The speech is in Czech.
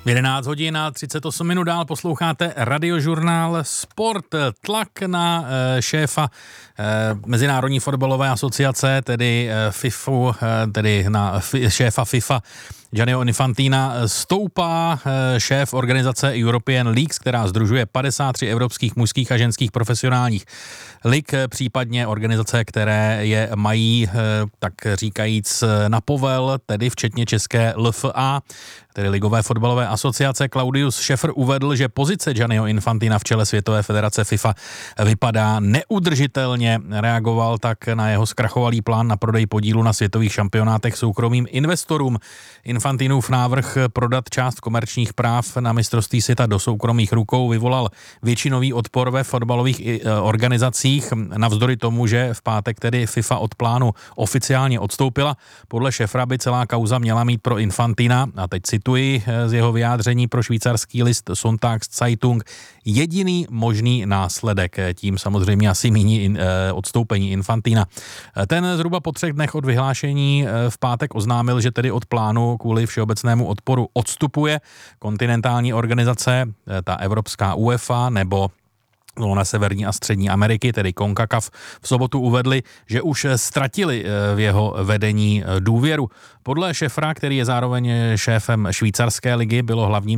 11 hodin a 38 minut dál posloucháte radiožurnál Sport. Tlak na šéfa Mezinárodní fotbalové asociace, tedy FIFU, tedy na šéfa FIFA Gianniho Infantina stoupá. Šéf organizace European Leagues, která sdružuje 53 evropských mužských a ženských profesionálních lig, případně organizace, které je mají, tak říkajíc, na povel, tedy včetně české LFA, tedy Ligové fotbalové asociace. Claudius Schäfer uvedl, že pozice Gianniho Infantina v čele Světové federace FIFA vypadá neudržitelně. Reagoval tak na jeho zkrachovalý plán na prodej podílu na světových šampionátech soukromým investorům. Infantinův návrh prodat část komerčních práv na mistrovství světa do soukromých rukou vyvolal většinový odpor ve fotbalových organizacích. Navzdory tomu, že v pátek tedy FIFA od plánu oficiálně odstoupila, podle Schäfera by celá kauza měla mít pro Infantina, a teď cituji z jeho vyjádření pro švýcarský list Sonntagszeitung, jediný možný následek. Tím samozřejmě asi míní odstoupení Infantina. Ten zhruba po 3 dnech od vyhlášení v pátek oznámil, že tedy od plánu kvůli všeobecnému odporu odstupuje. Kontinentální organizace, ta evropská UEFA nebo na Severní a Střední Ameriky, tedy CONCACAF, v sobotu uvedli, že už ztratili v jeho vedení důvěru. Podle Schäfera, který je zároveň šéfem švýcarské ligy, bylo hlavním